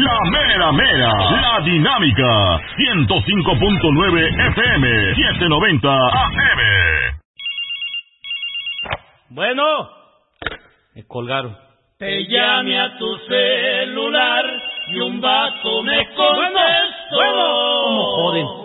La mera mera, la dinámica, 105.9 FM, 790 AM. Bueno, me colgaron. Te llamé a tu celular y un vato me contestó. Bueno, ¿cómo joden?